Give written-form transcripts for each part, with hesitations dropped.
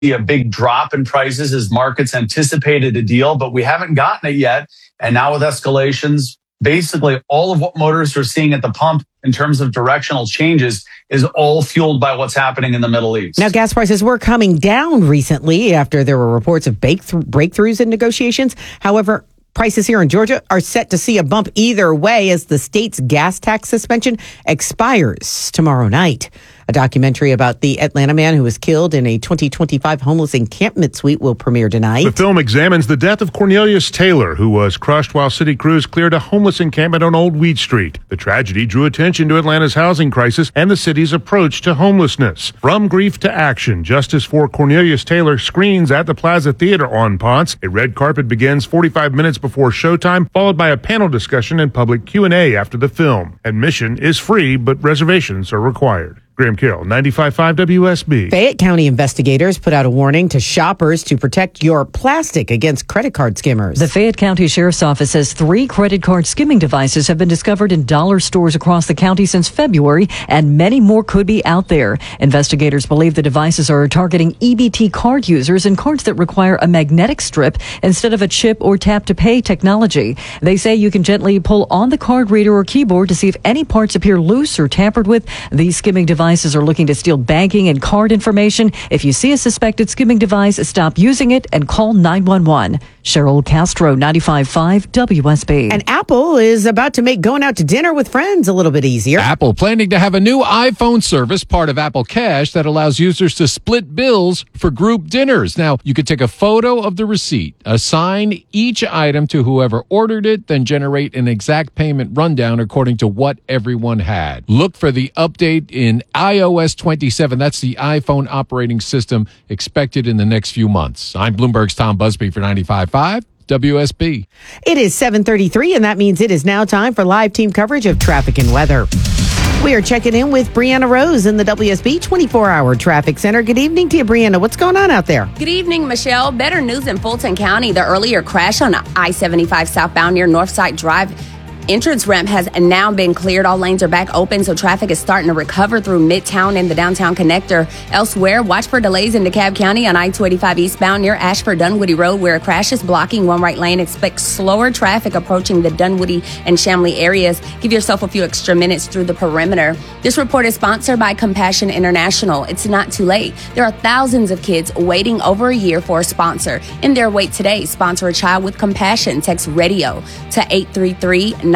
a big drop in prices as markets anticipated a deal, but we haven't gotten it yet. And now with escalations, basically all of what motorists are seeing at the pump in terms of directional changes is all fueled by what's happening in the Middle East. Now, gas prices were coming down recently after there were reports of breakthroughs in negotiations. However, prices here in Georgia are set to see a bump either way as the state's gas tax suspension expires tomorrow night. A documentary about the Atlanta man who was killed in a 2025 homeless encampment suite will premiere tonight. The film examines the death of Cornelius Taylor, who was crushed while city crews cleared a homeless encampment on Old Weed Street. The tragedy drew attention to Atlanta's housing crisis and the city's approach to homelessness. From grief to action, justice for Cornelius Taylor screens at the Plaza Theater on Ponce. A red carpet begins 45 minutes before showtime, followed by a panel discussion and public Q&A after the film. Admission is free, but reservations are required. Graham Carroll, 95.5 WSB. Fayette County investigators put out a warning to shoppers to protect your plastic against credit card skimmers. The Fayette County Sheriff's Office says 3 credit card skimming devices have been discovered in dollar stores across the county since February, and many more could be out there. Investigators believe the devices are targeting EBT card users and cards that require a magnetic strip instead of a chip or tap-to-pay technology. They say you can gently pull on the card reader or keyboard to see if any parts appear loose or tampered with. These skimming devices are looking to steal banking and card information. If you see a suspected skimming device, stop using it and call 911. Cheryl Castro, 95.5 WSB. And Apple is about to make going out to dinner with friends a little bit easier. Apple planning to have a new iPhone service, part of Apple Cash, that allows users to split bills for group dinners. Now, you could take a photo of the receipt, assign each item to whoever ordered it, then generate an exact payment rundown according to what everyone had. Look for the update in iOS 27. That's the iPhone operating system expected in the next few months. I'm Bloomberg's Tom Busby for 95.5 WSB. It is 7:33, and that means it is now time for live team coverage of traffic and weather. We are checking in with Brianna Rose in the WSB 24-hour traffic center. Good evening to you, Brianna. What's going on out there? Good evening, Michelle. Better news in Fulton County. The earlier crash on I-75 southbound near Northside Drive entrance ramp has now been cleared. All lanes are back open, so traffic is starting to recover through Midtown and the downtown connector. Elsewhere, watch for delays in DeKalb County on I-285 eastbound near Ashford-Dunwoody Road, where a crash is blocking one right lane. Expect slower traffic approaching the Dunwoody and Shamley areas. Give yourself a few extra minutes through the perimeter. This report is sponsored by Compassion International. It's not too late. There are thousands of kids waiting over a year for a sponsor. In their wait today, sponsor a child with compassion. Text RADIO to 83393.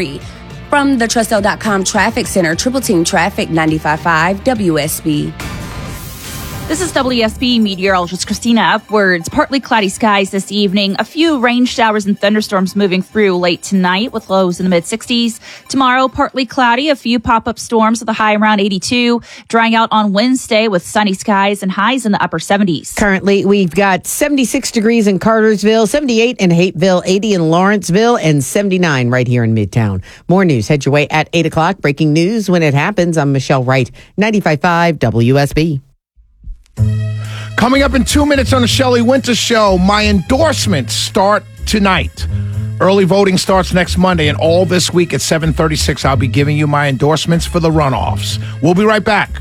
From the Trussell.com Traffic Center, Triple Team Traffic, 95.5 WSB. This is WSB meteorologist Christina Upwards. Partly cloudy skies this evening. A few rain showers and thunderstorms moving through late tonight with lows in the mid-60s. Tomorrow, partly cloudy. A few pop-up storms with a high around 82. Drying out on Wednesday with sunny skies and highs in the upper 70s. Currently, we've got 76 degrees in Cartersville, 78 in Hapeville, 80 in Lawrenceville, and 79 right here in Midtown. More news. Head your way at 8 o'clock. Breaking news when it happens. I'm Michelle Wright, 95.5 WSB. Coming up in 2 minutes on the Shelley Winter Show, my endorsements start tonight. Early voting starts next Monday, and all this week at 7:36, I'll be giving you my endorsements for the runoffs. We'll be right back.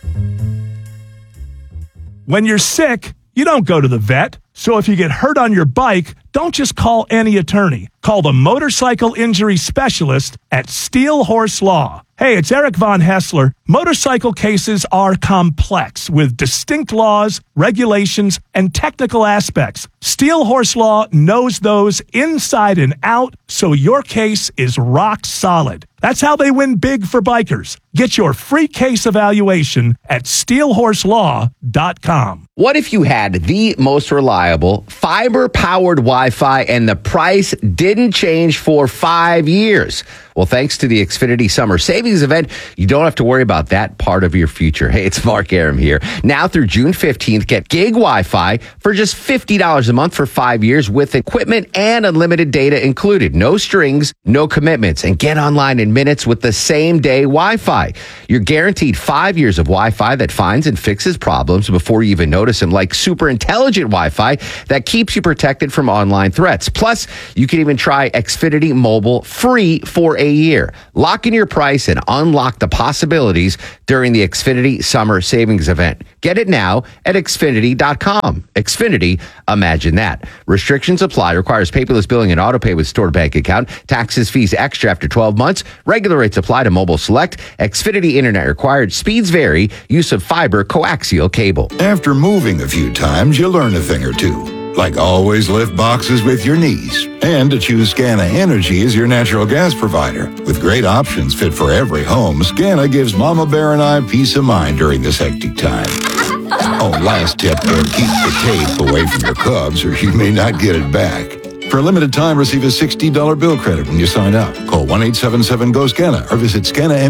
When you're sick, you don't go to the vet. So if you get hurt on your bike, don't just call any attorney. Call the motorcycle injury specialist at Steel Horse Law. Hey, it's Eric Von Hessler. Motorcycle cases are complex with distinct laws, regulations, and technical aspects. Steel Horse Law knows those inside and out, so your case is rock solid. That's how they win big for bikers. Get your free case evaluation at steelhorselaw.com. What if you had the most reliable fiber-powered Wi-Fi and the price didn't change for 5 years? Well, thanks to the Xfinity Summer Savings Event, you don't have to worry about that part of your future. Hey, it's Mark Aram here. Now through June 15th, get gig Wi-Fi for just $50 a month for 5 years with equipment and unlimited data included. No strings, no commitments, and get online in minutes with the same day Wi-Fi. You're guaranteed 5 years of Wi-Fi that finds and fixes problems before you even notice them, like super intelligent Wi-Fi that keeps you protected from online threats. Plus, you can even try Xfinity Mobile free for a year. Lock in your price and unlock the possibilities during the Xfinity Summer Savings Event. Get it now at Xfinity.com. Xfinity, imagine that. Restrictions apply. Requires paperless billing and auto pay with stored bank account. Taxes, fees extra after 12 months. Regular rates apply to Mobile Select. Xfinity Internet required. Speeds vary. Use of fiber coaxial cable. After moving a few times, you learn a thing or two. Like always lift boxes with your knees. And to choose Scana Energy as your natural gas provider. With great options fit for every home, Scana gives Mama Bear and I peace of mind during this hectic time. Oh, last tip there, keep the tape away from your Cubs or you may not get it back. For a limited time, receive a $60 bill credit when you sign up. Call 1-877-GO-SCANA or visit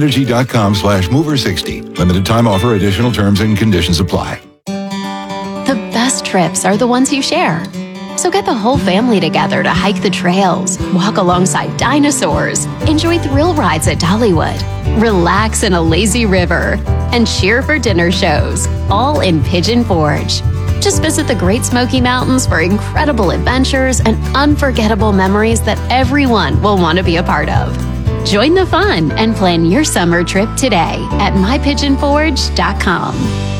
scanaenergy.com/mover60. Limited time offer. Additional terms and conditions apply. The best trips are the ones you share. So get the whole family together to hike the trails, walk alongside dinosaurs, enjoy thrill rides at Dollywood, relax in a lazy river, and cheer for dinner shows, all in Pigeon Forge. Just visit the Great Smoky Mountains for incredible adventures and unforgettable memories that everyone will want to be a part of. Join the fun and plan your summer trip today at mypigeonforge.com.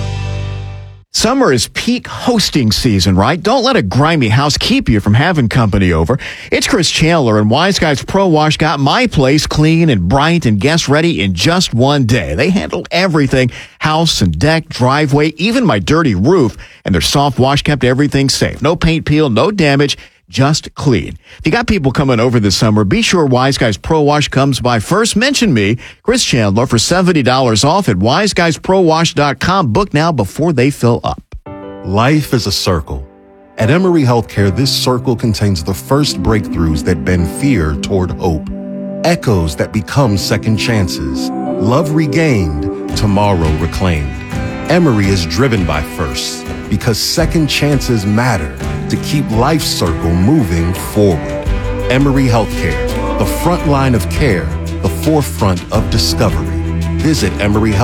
Summer is peak hosting season, right? Don't let a grimy house keep you from having company over. It's Chris Chandler, and Wise Guys Pro Wash got my place clean and bright and guest ready in just one day. They handle everything, house and deck, driveway, even my dirty roof, and their soft wash kept everything safe. No paint peel, no damage, just clean. If you got people coming over this summer, be sure Wise Guys Pro Wash comes by first. Mention me, Chris Chandler, for $70 off at wiseguysprowash.com. Book now before they fill up. Life is a circle. At Emory Healthcare, this circle contains the first breakthroughs that bend fear toward hope. Echoes that become second chances. Love regained, tomorrow reclaimed. Emory is driven by firsts because second chances matter to keep life's circle moving forward. Emory Healthcare, the front line of care, the forefront of discovery. Visit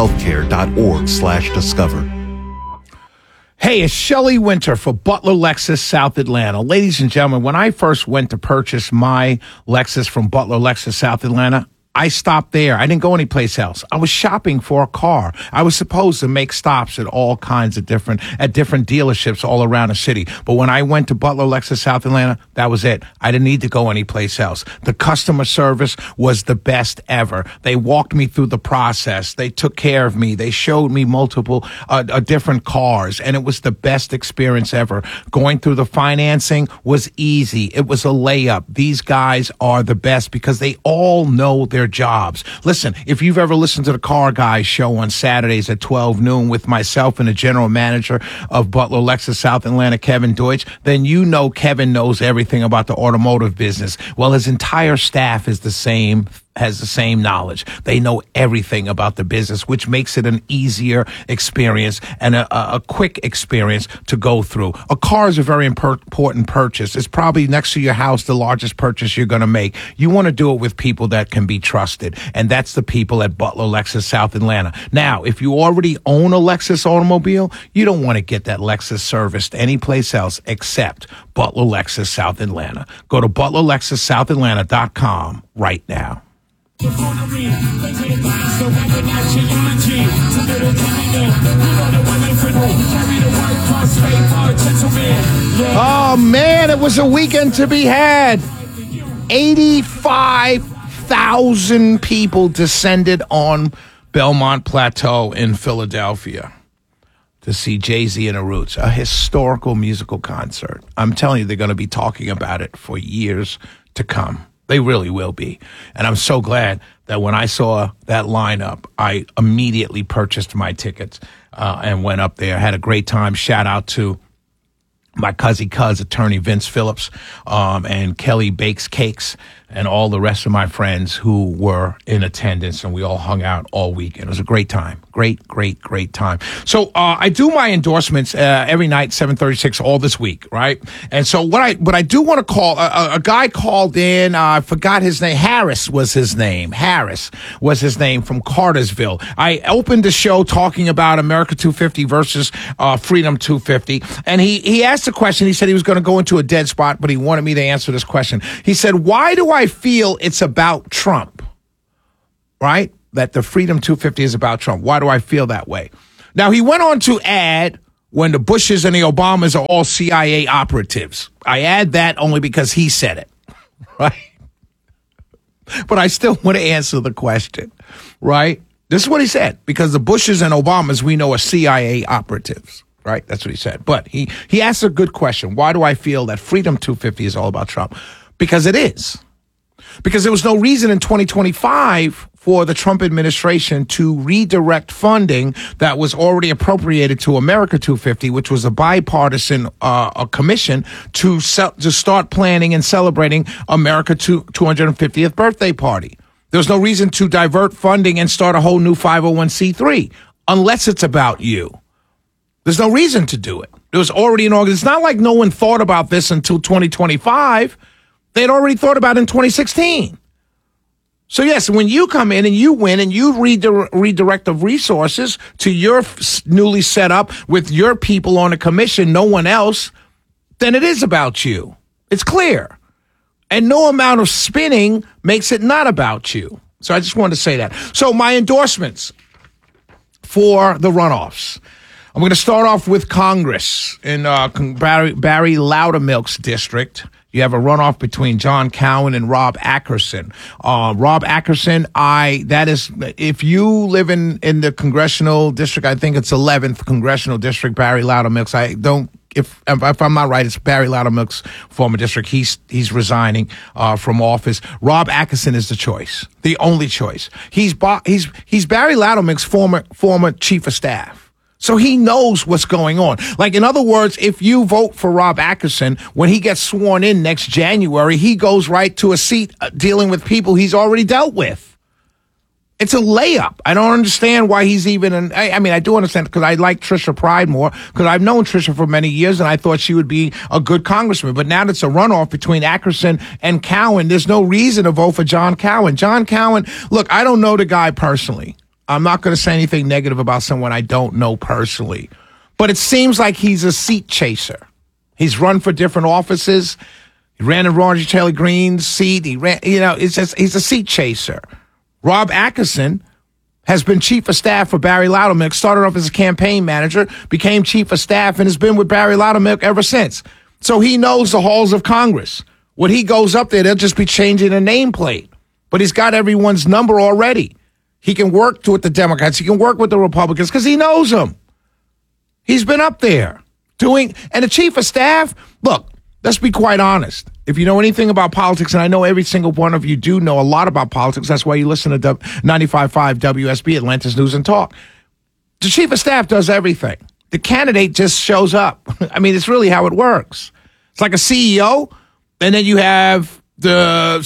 emoryhealthcare.org/discover. Hey, it's Shelley Winter for Butler Lexus South Atlanta. Ladies and gentlemen, when I first went to purchase my Lexus from Butler Lexus South Atlanta, I stopped there. I didn't go anyplace else. I was shopping for a car. I was supposed to make stops at all kinds of different dealerships all around the city. But when I went to Butler Lexus South Atlanta, that was it. I didn't need to go anyplace else. The customer service was the best ever. They walked me through the process. They took care of me. They showed me multiple different cars, and it was the best experience ever. Going through the financing was easy. It was a layup. These guys are the best because they all know their jobs. Listen, if you've ever listened to the Car Guys show on Saturdays at 12 noon with myself and the general manager of Butler Lexus South Atlanta, Kevin Deutsch, then you know Kevin knows everything about the automotive business. Well, his entire staff is has the same knowledge. They know everything about the business, which makes it an easier experience and a quick experience to go through. A car is a very important purchase. It's probably next to your house the largest purchase you're going to make. You want to do it with people that can be trusted, and that's the people at Butler Lexus South Atlanta. Now, if you already own a Lexus automobile, you don't want to get that Lexus serviced anyplace else except Butler Lexus South Atlanta. Go to butlerlexussouthatlanta.com right now. Oh man, it was a weekend to be had. 85,000 people descended on Belmont Plateau in Philadelphia to see Jay-Z and the Roots, a historical musical concert. I'm telling you, they're going to be talking about it for years to come. They really will be. And I'm so glad that when I saw that lineup, I immediately purchased my tickets and went up there. Had a great time. Shout out to my cousin, attorney Vince Phillips, and Kelly Bakes Cakes, and all the rest of my friends who were in attendance, and we all hung out all week. And it was a great time. Great time. So I do my endorsements every night, 7:36, all this week, right? And so what I do want to call, a guy called in, I forgot his name, Harris was his name from Cartersville. I opened the show talking about America 250 versus Freedom 250, and he asked a question. He said he was going to go into a dead spot, but he wanted me to answer this question. He said, why do I feel it's about Trump? right? That the Freedom 250 is about Trump. Why do I feel that way? Now, he went on to add, when the Bushes and the Obamas are all CIA operatives. I add that only because he said it, right? But I still want to answer the question, right? This is what he said, because the Bushes and Obamas, we know, are CIA operatives, right? That's what he said. But he asked a good question. Why do I feel that Freedom 250 is all about Trump? Because it is. Because there was no reason in 2025 for the Trump administration to redirect funding that was already appropriated to America 250, which was a bipartisan commission to start planning and celebrating America 250th birthday party. There's no reason to divert funding and start a whole new 501c3 unless it's about you. There's no reason to do it. There was already an organization. It's not like no one thought about this until 2025. They had already thought about it in 2016. So, yes, when you come in and you win and you redirect the resources to your newly set up with your people on a commission, no one else, then it is about you. It's clear. And no amount of spinning makes it not about you. So I just wanted to say that. So my endorsements for the runoffs. I'm going to start off with Congress in Barry Loudermilk's district. You have a runoff between John Cowan and Rob Ackerson. Rob Ackerson, if you live in the congressional district, I think it's 11th congressional district, Barry Loudermilk's. If I'm not right, it's Barry Loudermilk's former district. He's resigning from office. Rob Ackerson is the choice, the only choice. He's Barry Loudermilk's former chief of staff. So he knows what's going on. Like, in other words, if you vote for Rob Ackerson, when he gets sworn in next January, he goes right to a seat dealing with people he's already dealt with. It's a layup. I don't understand why he's even I do understand, because I like Trisha Pride more, because I've known Trisha for many years and I thought she would be a good congressman. But now it's a runoff between Ackerson and Cowan. There's no reason to vote for John Cowan. John Cowan, look, I don't know the guy personally. I'm not going to say anything negative about someone I don't know personally. But it seems like he's a seat chaser. He's run for different offices. He ran in Marjorie Taylor Greene's seat. He's a seat chaser. Rob Ackerson has been chief of staff for Barry Loudermilk, started off as a campaign manager, became chief of staff, and has been with Barry Loudermilk ever since. So he knows the halls of Congress. When he goes up there, they'll just be changing a nameplate. But he's got everyone's number already. He can work with the Democrats. He can work with the Republicans because he knows them. He's been up there and the chief of staff, look, let's be quite honest. If you know anything about politics, and I know every single one of you do know a lot about politics, that's why you listen to 95.5 WSB, Atlanta's News and Talk. The chief of staff does everything. The candidate just shows up. I mean, it's really how it works. It's like a CEO, and then you have the,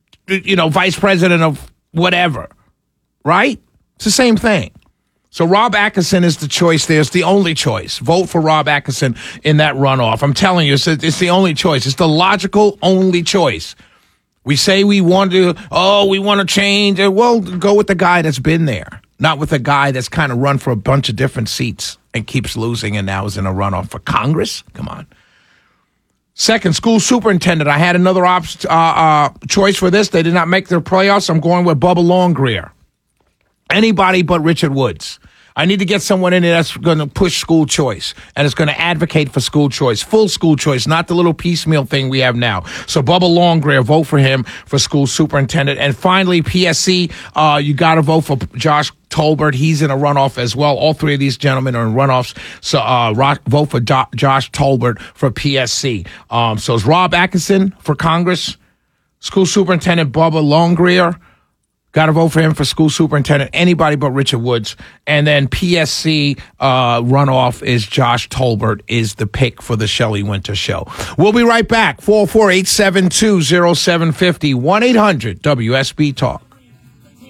vice president of whatever. Right? It's the same thing. So Rob Ackerson is the choice there. It's the only choice. Vote for Rob Ackerson in that runoff. I'm telling you, it's the only choice. It's the logical only choice. We say we want to change. Well, go with the guy that's been there, not with a guy that's kind of run for a bunch of different seats and keeps losing and now is in a runoff for Congress. Come on. Second, school superintendent. I had another choice for this. They did not make their playoffs. I'm going with Bubba Longrear. Anybody but Richard Woods. I need to get someone in there that's going to push school choice and is going to advocate for school choice, full school choice, not the little piecemeal thing we have now. So Bubba Longrear, vote for him for school superintendent. And finally, PSC, you got to vote for Josh Tolbert. He's in a runoff as well. All three of these gentlemen are in runoffs. So vote for Josh Tolbert for PSC. So it's Rob Atkinson for Congress, school superintendent Bubba Longrear. Got to vote for him for school superintendent, anybody but Richard Woods. And then PSC runoff is Josh Tolbert is the pick for the Shelley Winter Show. We'll be right back. 448-720-0750, 1-800-WSB-TALK.